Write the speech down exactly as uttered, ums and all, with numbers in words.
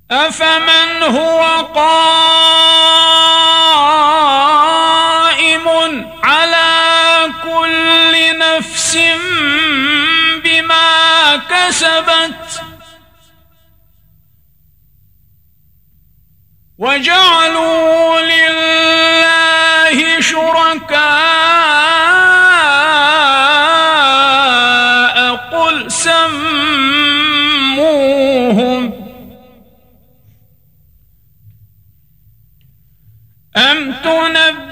أفمن هو قائم على كل نفس بما كسبت وجعلوا لله شركاء قل سموهم أم تنبئون